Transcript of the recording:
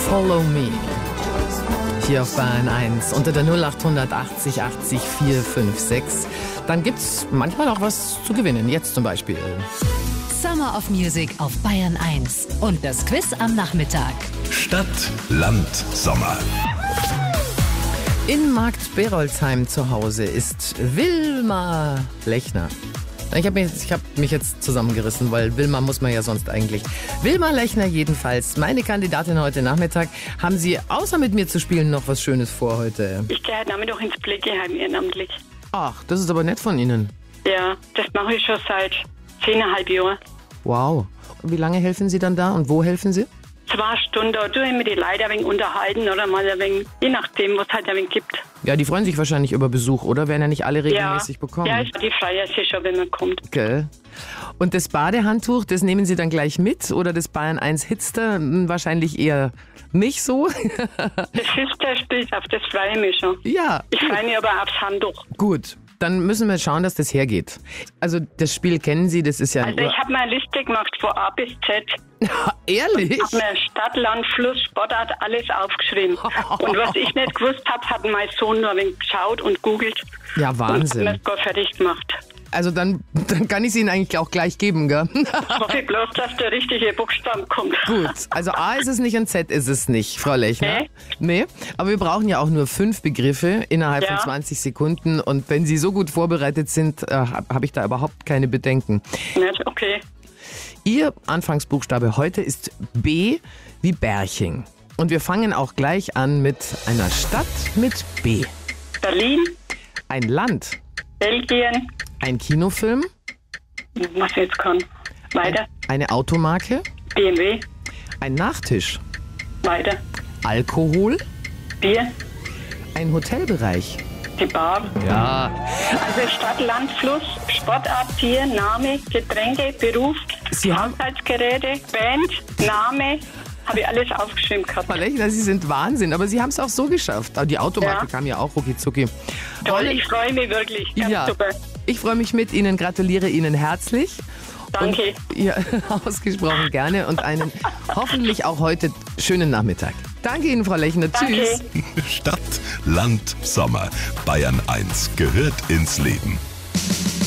Follow Me. Hier auf Bayern 1 unter der 0880 80 456. Dann gibt's manchmal auch was zu gewinnen. Jetzt zum Beispiel Summer of Music auf Bayern 1 und das Quiz am Nachmittag. Stadt, Land, Sommer. in Markt Berolzheim zu Hause ist Wilma Lechner. Ich hab mich jetzt zusammengerissen, weil Wilma muss man ja sonst eigentlich. Wilma Lechner jedenfalls, meine Kandidatin heute Nachmittag. Haben Sie außer mit mir zu spielen noch was Schönes vor heute? Ich gehe heute Nachmittag ins Pflegeheim ehrenamtlich. Ach, das ist aber nett von Ihnen. Ja, das mache ich schon seit 10,5 Jahren. Wow. Und wie lange helfen Sie dann da und wo helfen Sie? 2 Stunden, da tue ich mir die Leute ein wenig unterhalten oder mal ein wenig, je nachdem, was es halt ein wenig gibt. Ja, die freuen sich wahrscheinlich über Besuch, oder? Werden ja nicht alle regelmäßig bekommen. Ja, die freuen sich schon, wenn man kommt. Okay. Und das Badehandtuch, das nehmen Sie dann gleich mit? Oder das Bayern 1 Hitster? Wahrscheinlich eher nicht so. Das Hitster spielt auf das freue mich schon. Ja. Ich freue mich aber aufs Handtuch. Gut. Dann müssen wir schauen, dass das hergeht. Also das Spiel kennen Sie, das ist ja... Also ich habe mir eine Liste gemacht von A bis Z. Ehrlich? Ich habe mir Stadt, Land, Fluss, Sportart, alles aufgeschrieben. Und was ich nicht gewusst habe, hat mein Sohn nur ein wenig geschaut und googelt. Ja, Wahnsinn. Und hat mir das fertig gemacht. Also dann kann ich es Ihnen eigentlich auch gleich geben, gell? Hoffe ich bloß, dass der richtige Buchstaben kommt. Gut, also A ist es nicht und Z ist es nicht, Frau Lechner. Nee, aber wir brauchen ja auch nur 5 Begriffe innerhalb von 20 Sekunden. Und wenn Sie so gut vorbereitet sind, habe ich da überhaupt keine Bedenken. Nicht? Okay. Ihr Anfangsbuchstabe heute ist B wie Berching. Und wir fangen auch gleich an mit einer Stadt mit B. Berlin, Ein Land. Belgien, Ein Kinofilm. was ich jetzt kann. Weiter. Eine Automarke. BMW, Ein Nachtisch. weiter. Alkohol. Bier, Ein Hotelbereich. die Bar. Ja. Also Stadt, Land, Fluss, Sportart, Tier, Name, Getränke, Beruf, Sie haben- Haushaltsgeräte, Band, Name. Habe ich alles aufgeschrieben gehabt. Frau Lechner, Sie sind Wahnsinn, aber Sie haben es auch so geschafft. Aber die Automarke kam ja auch rucki zucki. Toll, ich freue mich wirklich. Ganz Ja, super. ich freue mich mit Ihnen, gratuliere Ihnen herzlich. Danke. Und, ja, ausgesprochen gerne und einen hoffentlich auch heute schönen Nachmittag. Danke Ihnen, Frau Lechner. Danke. Tschüss. Stadt, Land, Sommer. Bayern 1 gehört ins Leben.